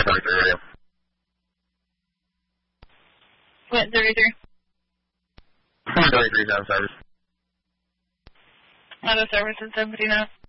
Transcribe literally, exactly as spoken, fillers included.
thirty-three radio. What, thirty-three? thirty-three, out of service. Out of service at seventy-nine.